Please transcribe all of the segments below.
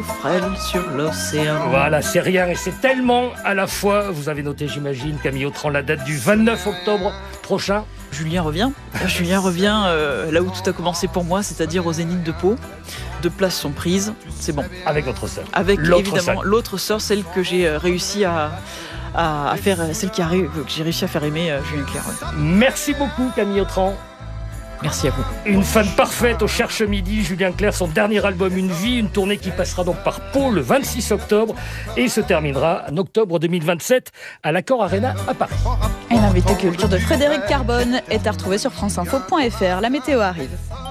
bateau frêle sur l'océan. Voilà, c'est rien et c'est tellement à la fois. Vous avez noté, j'imagine, Camille Autran, la date du 29 octobre prochain. Julien revient là où tout a commencé pour moi, c'est-à-dire aux Zénith de Pau. 2 places sont prises, c'est bon. Avec votre sœur. Avec l'autre évidemment sœur. L'autre sœur, celle que j'ai réussi à faire, celle que j'ai réussi à faire aimer Julien Clerc. Ouais. Merci beaucoup, Camille Autran. Merci à vous. Une fan parfaite au Cherche Midi, Julien Clerc, son dernier album Une vie, une tournée qui passera donc par Pau le 26 octobre et se terminera en octobre 2027 à l'Accor Arena à Paris. Et l'invité culture de Frédéric Carbone est à retrouver sur franceinfo.fr. La météo arrive.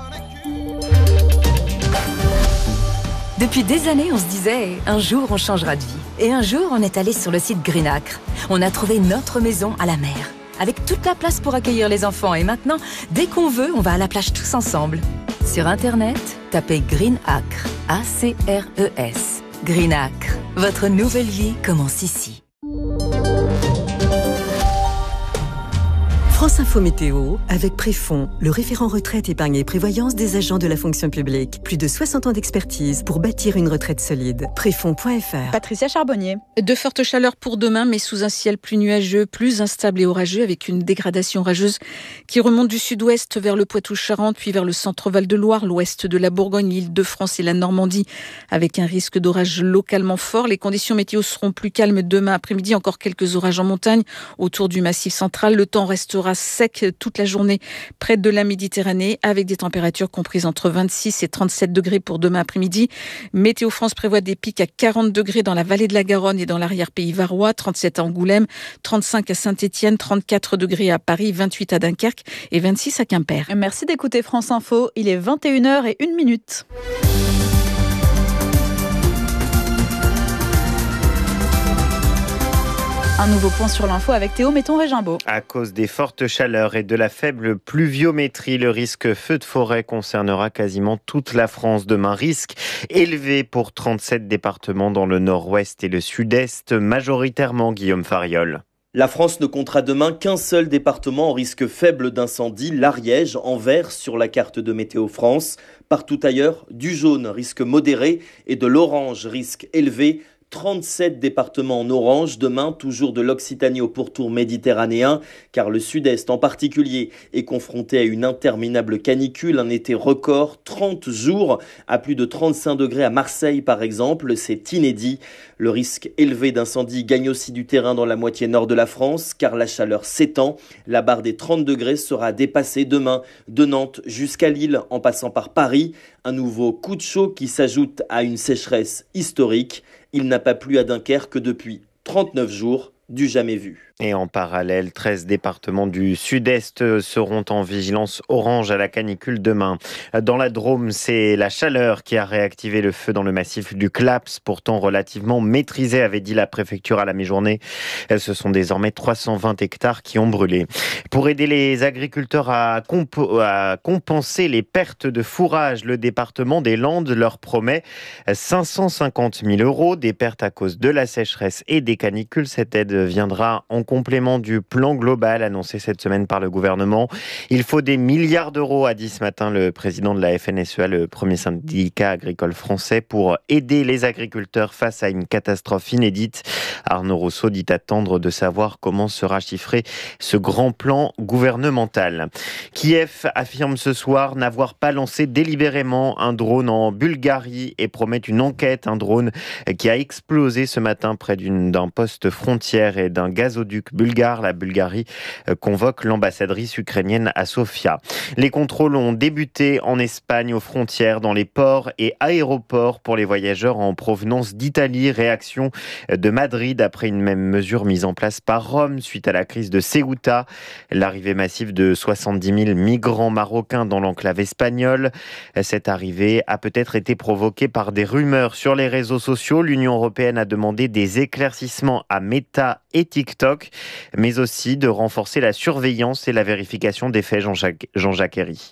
Depuis des années, on se disait « un jour, on changera de vie ». Et un jour, on est allé sur le site Greenacre. On a trouvé notre maison à la mer, avec toute la place pour accueillir les enfants. Et maintenant, dès qu'on veut, on va à la plage tous ensemble. Sur Internet, tapez Greenacre, A-C-R-E-S. Greenacre, votre nouvelle vie commence ici. France Info Météo, avec Préfond, le référent retraite, épargne et prévoyance des agents de la fonction publique. Plus de 60 ans d'expertise pour bâtir une retraite solide. Préfond.fr. Patricia Charbonnier. De fortes chaleurs pour demain, mais sous un ciel plus nuageux, plus instable et orageux, avec une dégradation orageuse qui remonte du sud-ouest vers le Poitou-Charentes, puis vers le centre Val-de-Loire, l'ouest de la Bourgogne, l'Île-de-France et la Normandie, avec un risque d'orage localement fort. Les conditions météo seront plus calmes demain après-midi, encore quelques orages en montagne autour du Massif central. Le temps restera sec toute la journée près de la Méditerranée, avec des températures comprises entre 26 et 37 degrés pour demain après-midi. Météo France prévoit des pics à 40 degrés dans la vallée de la Garonne et dans l'arrière-pays varois, 37 à Angoulême, 35 à Saint-Étienne, 34 degrés à Paris, 28 à Dunkerque et 26 à Quimper. Merci d'écouter France Info. Il est 21h01. Un nouveau point sur l'info avec Théo Metton-Régimbaud. À cause des fortes chaleurs et de la faible pluviométrie, le risque feu de forêt concernera quasiment toute la France demain. Risque élevé pour 37 départements dans le nord-ouest et le sud-est, majoritairement Guillaume Fariol. La France ne comptera demain qu'un seul département en risque faible d'incendie, l'Ariège, en vert sur la carte de Météo France. Partout ailleurs, du jaune, risque modéré, et de l'orange, risque élevé. 37 départements en orange, demain toujours de l'Occitanie au pourtour méditerranéen, car le sud-est en particulier est confronté à une interminable canicule, un été record, 30 jours à plus de 35 degrés à Marseille par exemple, c'est inédit. Le risque élevé d'incendie gagne aussi du terrain dans la moitié nord de la France, car la chaleur s'étend. La barre des 30 degrés sera dépassée demain, de Nantes jusqu'à Lille, en passant par Paris. Un nouveau coup de chaud qui s'ajoute à une sécheresse historique. Il n'a pas plu à Dunkerque depuis 39 jours, du jamais vu. Et en parallèle, 13 départements du sud-est seront en vigilance orange à la canicule demain. Dans la Drôme, c'est la chaleur qui a réactivé le feu dans le massif du Claps, pourtant relativement maîtrisé, avait dit la préfecture à la mi-journée. Ce sont désormais 320 hectares qui ont brûlé. Pour aider les agriculteurs à compenser les pertes de fourrage, le département des Landes leur promet 550 000 €, des pertes à cause de la sécheresse et des canicules. Cette aide viendra en complément du plan global annoncé cette semaine par le gouvernement. Il faut des milliards d'euros, a dit ce matin le président de la FNSEA, le premier syndicat agricole français, pour aider les agriculteurs face à une catastrophe inédite. Arnaud Rousseau dit attendre de savoir comment sera chiffré ce grand plan gouvernemental. Kiev affirme ce soir n'avoir pas lancé délibérément un drone en Bulgarie et promet une enquête. Un drone qui a explosé ce matin près d'un poste frontière et d'un gazoduc bulgare. La Bulgarie convoque l'ambassadrice ukrainienne à Sofia. Les contrôles ont débuté en Espagne aux frontières, dans les ports et aéroports pour les voyageurs en provenance d'Italie. Réaction de Madrid après une même mesure mise en place par Rome suite à la crise de Ceuta. L'arrivée massive de 70 000 migrants marocains dans l'enclave espagnole. Cette arrivée a peut-être été provoquée par des rumeurs sur les réseaux sociaux. L'Union européenne a demandé des éclaircissements à Meta et TikTok, mais aussi de renforcer la surveillance et la vérification des faits. Jean-Jacques Herry.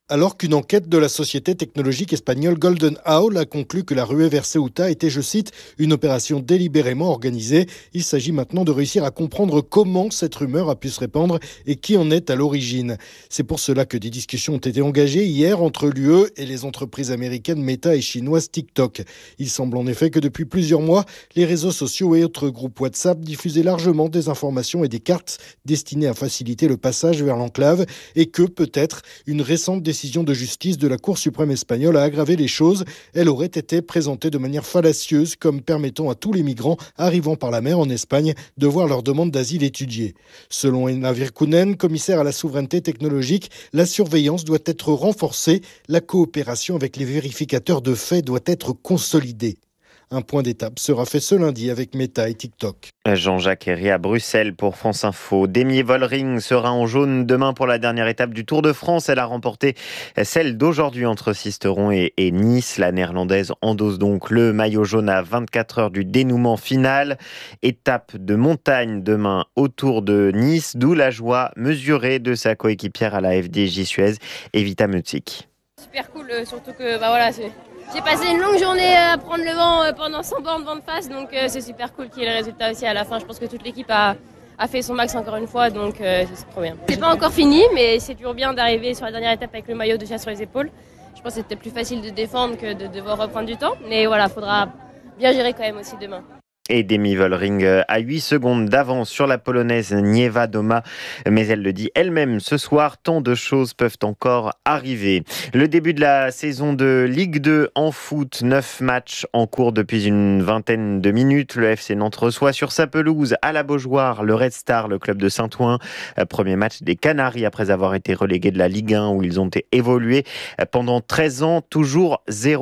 Alors qu'une enquête de la société technologique espagnole Golden Owl a conclu que la ruée vers Ceuta était, je cite, une opération délibérément organisée. Il s'agit maintenant de réussir à comprendre comment cette rumeur a pu se répandre et qui en est à l'origine. C'est pour cela que des discussions ont été engagées hier entre l'UE et les entreprises américaines Meta et chinoises TikTok. Il semble en effet que depuis plusieurs mois, les réseaux sociaux et autres groupes WhatsApp diffusaient largement des informations et des cartes destinées à faciliter le passage vers l'enclave et que peut-être une récente décision de justice de la Cour suprême espagnole a aggravé les choses. Elle aurait été présentée de manière fallacieuse comme permettant à tous les migrants arrivant par la mer en Espagne de voir leur demande d'asile étudiée. Selon Elna Virkkunen, commissaire à la souveraineté technologique, la surveillance doit être renforcée. La coopération avec les vérificateurs de faits doit être consolidée. Un point d'étape sera fait ce lundi avec Meta et TikTok. Jean-Jacques Herry à Bruxelles pour France Info. Demi Vollering sera en jaune demain pour la dernière étape du Tour de France. Elle a remporté celle d'aujourd'hui entre Sisteron et Nice. La néerlandaise endosse donc le maillot jaune à 24 heures du dénouement final. Étape de montagne demain au Tour de Nice, d'où la joie mesurée de sa coéquipière à la FDJ Suez, Evita Mutzik. Super cool, surtout que j'ai passé une longue journée à prendre le vent pendant 100 bornes vent de face, donc c'est super cool qu'il y ait le résultat aussi à la fin. Je pense que toute l'équipe a fait son max encore une fois, donc c'est trop bien. C'est pas encore fini, mais c'est toujours bien d'arriver sur la dernière étape avec le maillot déjà sur les épaules. Je pense que c'était plus facile de défendre que de devoir reprendre du temps, mais voilà, faudra bien gérer quand même aussi demain. Et Demi Vollering à 8 secondes d'avance sur la Polonaise Nieva Doma. Mais elle le dit elle-même ce soir, tant de choses peuvent encore arriver. Le début de la saison de Ligue 2 en foot, 9 matchs en cours depuis une vingtaine de minutes. Le FC Nantes reçoit sur sa pelouse à la Beaujoire le Red Star, le club de Saint-Ouen. Premier match des Canaries après avoir été relégués de la Ligue 1 où ils ont évolué pendant 13 ans. Toujours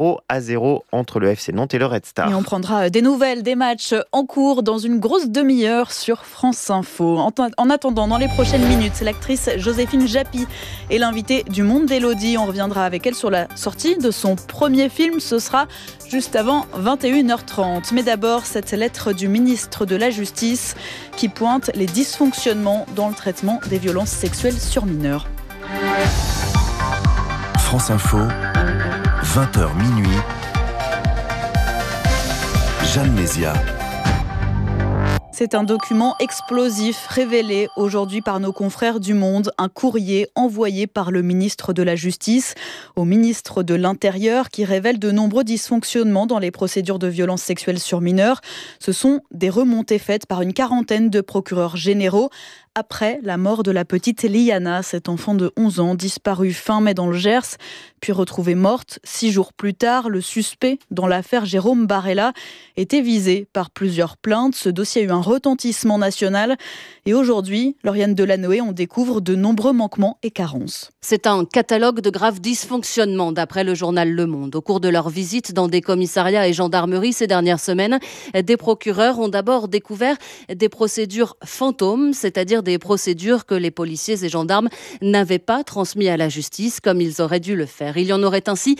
0-0 entre le FC Nantes et le Red Star. Et on prendra des nouvelles des matchs en cours dans une grosse demi-heure sur France Info. En attendant, dans les prochaines minutes, l'actrice Joséphine Japy est l'invitée du Monde d'Élodie. On reviendra avec elle sur la sortie de son premier film. Ce sera juste avant 21h30. Mais d'abord, cette lettre du ministre de la Justice qui pointe les dysfonctionnements dans le traitement des violences sexuelles sur mineurs. France Info, 20h minuit. Jeanne Mézia. C'est un document explosif révélé aujourd'hui par nos confrères du Monde, un courrier envoyé par le ministre de la Justice au ministre de l'Intérieur qui révèle de nombreux dysfonctionnements dans les procédures de violences sexuelles sur mineurs. Ce sont des remontées faites par une quarantaine de procureurs généraux après la mort de la petite Liana, cet enfant de 11 ans disparu fin mai dans le Gers, puis retrouvée morte 6 jours plus tard. Le suspect dans l'affaire Jérôme Barella était visé par plusieurs plaintes. Ce dossier a eu un retentissement national et aujourd'hui, Lauriane Delanoë, on découvre de nombreux manquements et carences. C'est un catalogue de graves dysfonctionnements d'après le journal Le Monde. Au cours de leur visite dans des commissariats et gendarmeries ces dernières semaines, des procureurs ont d'abord découvert des procédures fantômes, c'est-à-dire des procédures que les policiers et gendarmes n'avaient pas transmises à la justice comme ils auraient dû le faire. Il y en aurait ainsi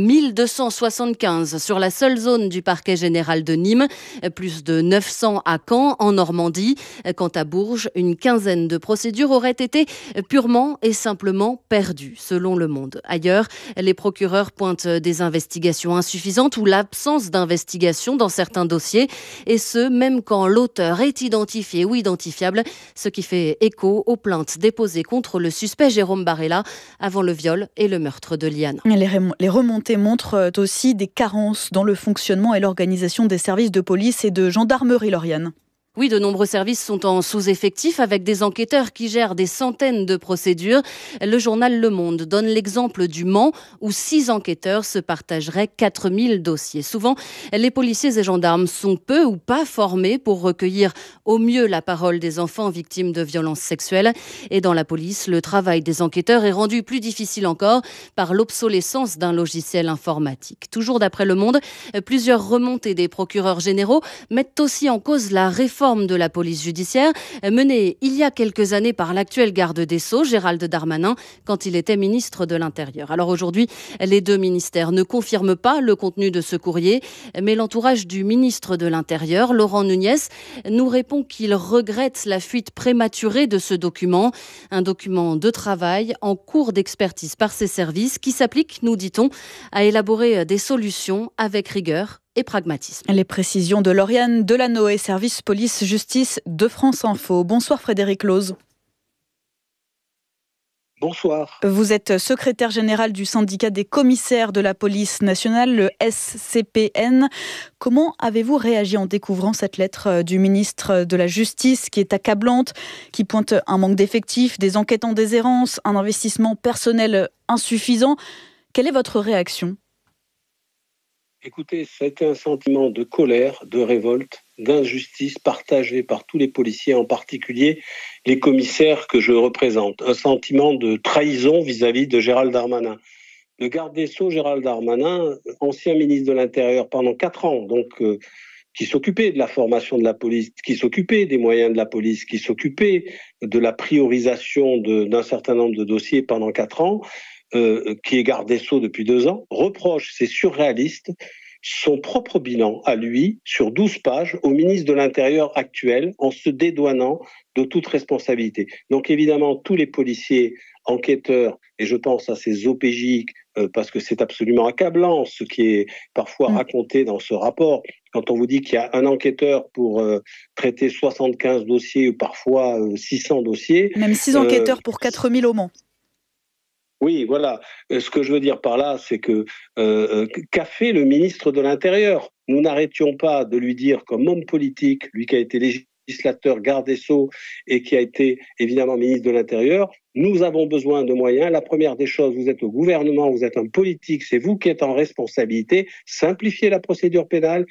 1275 sur la seule zone du parquet général de Nîmes, plus de 900 à Caen, en Normandie. Quant à Bourges, une quinzaine de procédures auraient été purement et simplement perdues, selon Le Monde. Ailleurs, les procureurs pointent des investigations insuffisantes ou l'absence d'investigation dans certains dossiers, et ce, même quand l'auteur est identifié ou identifiable, ce qui fait écho aux plaintes déposées contre le suspect Jérôme Barella avant le viol et le meurtre de Liana. Les remontées montrent aussi des carences dans le fonctionnement et l'organisation des services de police et de gendarmerie, Lauriane. Oui, de nombreux services sont en sous-effectif avec des enquêteurs qui gèrent des centaines de procédures. Le journal Le Monde donne l'exemple du Mans où 6 enquêteurs se partageraient 4000 dossiers. Souvent, les policiers et gendarmes sont peu ou pas formés pour recueillir au mieux la parole des enfants victimes de violences sexuelles. Et dans la police, le travail des enquêteurs est rendu plus difficile encore par l'obsolescence d'un logiciel informatique. Toujours d'après Le Monde, plusieurs remontées des procureurs généraux mettent aussi en cause la réforme réforme de la police judiciaire menée il y a quelques années par l'actuel garde des Sceaux, Gérald Darmanin, quand il était ministre de l'Intérieur. Alors aujourd'hui, les deux ministères ne confirment pas le contenu de ce courrier, mais l'entourage du ministre de l'Intérieur, Laurent Nunez, nous répond qu'il regrette la fuite prématurée de ce document, un document de travail en cours d'expertise par ses services qui s'applique, nous dit-on, à élaborer des solutions avec rigueur et pragmatisme. Les précisions de Lauriane Delanoë, service police-justice de France Info. Bonsoir Frédéric Loze. Bonsoir. Vous êtes secrétaire général du syndicat des commissaires de la police nationale, le SCPN. Comment avez-vous réagi en découvrant cette lettre du ministre de la Justice qui est accablante, qui pointe un manque d'effectifs, des enquêtes en déshérence, un investissement personnel insuffisant? Quelle est votre réaction ? Écoutez, c'était un sentiment de colère, de révolte, d'injustice partagé par tous les policiers, en particulier les commissaires que je représente. Un sentiment de trahison vis-à-vis de Gérald Darmanin. Le garde des Sceaux, Gérald Darmanin, ancien ministre de l'Intérieur pendant 4 ans, donc qui s'occupait de la formation de la police, qui s'occupait des moyens de la police, qui s'occupait de la priorisation d'un certain nombre de dossiers pendant 4 ans, qui est garde des Sceaux depuis 2 ans, reproche, c'est surréaliste, son propre bilan à lui, sur 12 pages, au ministre de l'Intérieur actuel, en se dédouanant de toute responsabilité. Donc évidemment, tous les policiers, enquêteurs, et je pense à ces OPJ, parce que c'est absolument accablant ce qui est parfois raconté dans ce rapport, quand on vous dit qu'il y a un enquêteur pour traiter 75 dossiers ou parfois 600 dossiers. Même 6 enquêteurs pour 4000 au Mans. Oui, voilà. Ce que je veux dire par là, c'est que qu'a fait le ministre de l'Intérieur ? Nous n'arrêtions pas de lui dire comme homme politique, lui qui a été législateur, garde des Sceaux et qui a été évidemment ministre de l'Intérieur, nous avons besoin de moyens. La première des choses, vous êtes au gouvernement, vous êtes un politique, c'est vous qui êtes en responsabilité. Simplifiez la procédure pénale,